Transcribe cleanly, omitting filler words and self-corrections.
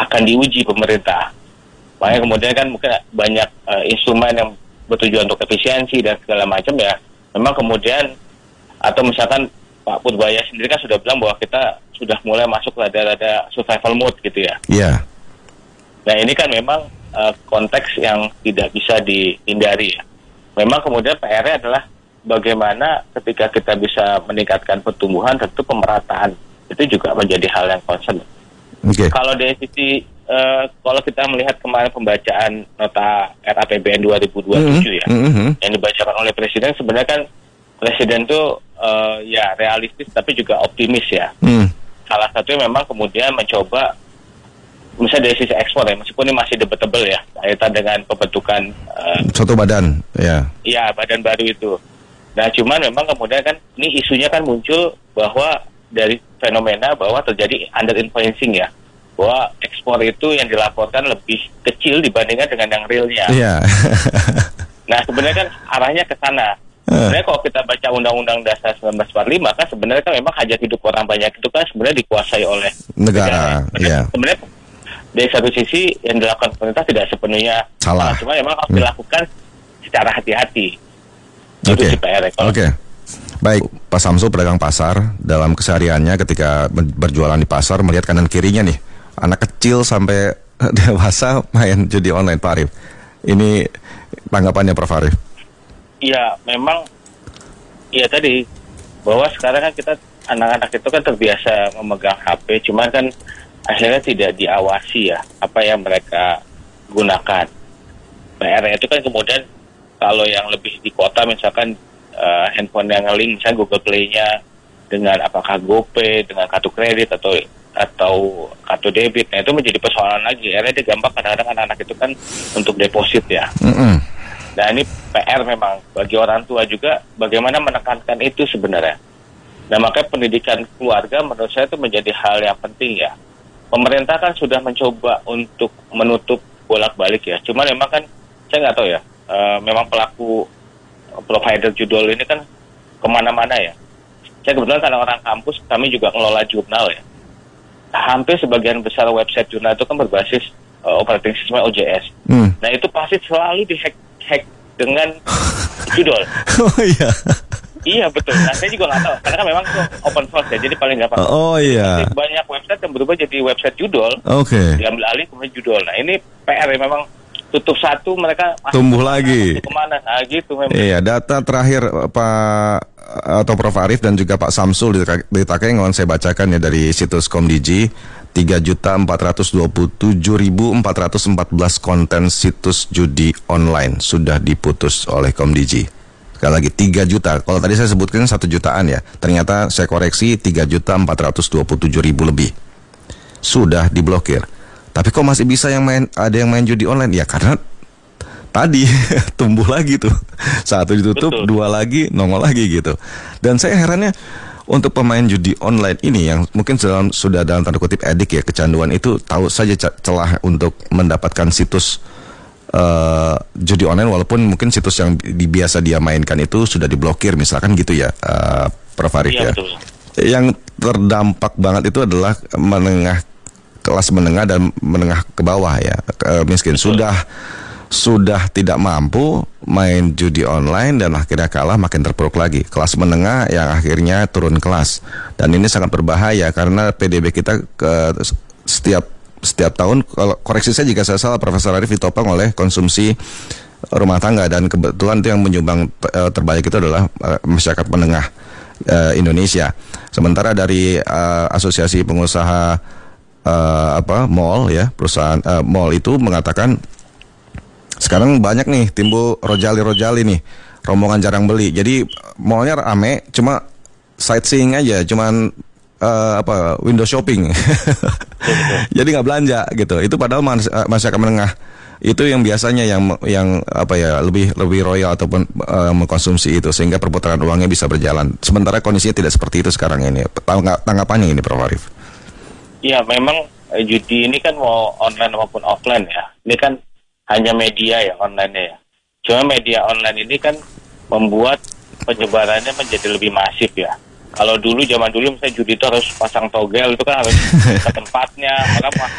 akan diuji pemerintah. Makanya kemudian kan mungkin banyak instrumen yang bertujuan untuk efisiensi dan segala macam ya. Memang kemudian atau misalkan Pak Purbaya sendiri kan sudah bilang bahwa kita sudah mulai masuk rada-rada survival mode gitu ya. Iya. Yeah. Nah ini kan memang konteks yang tidak bisa dihindari ya. Memang kemudian PR-nya adalah bagaimana ketika kita bisa meningkatkan pertumbuhan, tentu pemerataan itu juga menjadi hal yang concern. Okay. Kalau dari sisi kalau kita melihat kemarin pembacaan nota RAPBN 2027 ya, yang dibacakan oleh Presiden, sebenarnya kan Presiden tuh ya realistis tapi juga optimis ya. Salah satunya memang kemudian mencoba, misalnya dari sisi ekspor ya, meskipun ini masih debatable ya, kaitan dengan pembentukan suatu badan, ya. Iya, badan baru itu. Nah, cuman memang kemudian kan ini isunya kan muncul bahwa dari fenomena bahwa terjadi under invoicing ya, bahwa ekspor itu yang dilaporkan lebih kecil dibandingkan dengan yang realnya. Iya. Nah, sebenarnya kan arahnya ke sana. Sebenarnya kalau kita baca Undang-Undang Dasar 1945 kan sebenarnya kan memang hajat hidup orang banyak itu kan sebenarnya dikuasai oleh negara. Iya. Sebenarnya dari satu sisi yang dilakukan pemerintah tidak sepenuhnya salah, cuma memang harus dilakukan secara hati-hati. Oke. Oke. Baik, Pak Samsul, pedagang pasar, dalam kesehariannya ketika berjualan di pasar melihat kanan kirinya nih, anak kecil sampai dewasa main judi online, Pak Arief. Ini tanggapannya Prof. Arief. Iya, memang iya tadi bahwa sekarang kan kita anak-anak itu kan terbiasa memegang HP, cuman kan akhirnya tidak diawasi ya apa yang mereka gunakan. PR itu kan kemudian kalau yang lebih di kota misalkan handphone yang nge-link misalnya Google Play-nya dengan apakah GoPay, dengan kartu kredit atau kartu debit, nah itu menjadi persoalan lagi. Akhirnya dia gampang kadang-kadang anak-anak itu kan untuk deposit ya. Nah ini PR memang bagi orang tua juga bagaimana menekankan itu sebenarnya. Nah makanya pendidikan keluarga menurut saya itu menjadi hal yang penting ya. Pemerintah kan sudah mencoba untuk menutup bolak-balik ya. Cuma memang kan saya nggak tahu ya, memang pelaku provider judul ini kan kemana-mana ya. Saya kebetulan karena orang kampus, kami juga ngelola jurnal ya. Hampir sebagian besar website jurnal itu kan berbasis operating system OJS. Nah itu pasti selalu dihack dengan judul. Oh iya. Iya betul. Nah saya juga nggak tahu, karena kan memang itu open source ya, jadi paling gampang. Oh iya. Jadi banyak website yang berubah jadi website judul. Oke. Diambil alih kemudian judul. Nah ini PR ya, memang tutup satu mereka tumbuh lagi. Kemana? Nah gitu memang. Iya, data terakhir Pak atau Prof. Arief dan juga Pak Samsul di Takeng yang saya bacakan ya dari situs Komdigi, 3.427.414 konten situs judi online sudah diputus oleh Komdigi. Sekali lagi 3 juta. Kalau tadi saya sebutkan 1 jutaan ya. Ternyata saya koreksi 3.427.000 lebih sudah diblokir. Tapi kok masih bisa ada yang main judi online? Ya karena tadi tumbuh lagi tuh. 1 ditutup, betul. 2 lagi nongol lagi gitu. Dan saya herannya untuk pemain judi online ini yang mungkin sudah dalam tanda kutip edik ya, kecanduan itu, tahu saja celah untuk mendapatkan situs judi online, walaupun mungkin situs yang biasa dia mainkan itu sudah diblokir misalkan gitu ya, Prof. Arief ya. Betul. Yang terdampak banget itu adalah kelas menengah dan menengah ke bawah ya, miskin. Sudah tidak mampu main judi online dan akhirnya kalah, makin terpuruk lagi. Kelas menengah yang akhirnya turun kelas. Dan ini sangat berbahaya karena PDB kita setiap tahun, kalau koreksi saya jika saya salah Profesor Arief, ditopang oleh konsumsi rumah tangga, dan kebetulan itu yang menyumbang terbanyak itu adalah masyarakat menengah Indonesia. Sementara dari Asosiasi Pengusaha mall ya, perusahaan mall itu mengatakan sekarang banyak nih timbul rojali nih, rombongan jarang beli. Jadi mallnya rame, cuma sightseeing aja, cuman window shopping. Jadi nggak belanja gitu. Itu padahal masyarakat menengah itu yang biasanya yang lebih royal ataupun mengkonsumsi itu, sehingga perputaran uangnya bisa berjalan. Sementara kondisinya tidak seperti itu sekarang ini. Tanggapannya ini, Prof. Arief? Iya, memang judi ini kan mau online maupun offline ya. Ini kan hanya media ya, online-nya ya. Cuma media online ini kan membuat penyebarannya menjadi lebih masif ya. Kalau zaman dulu misalnya judi itu harus pasang togel, itu kan harus ke tempatnya,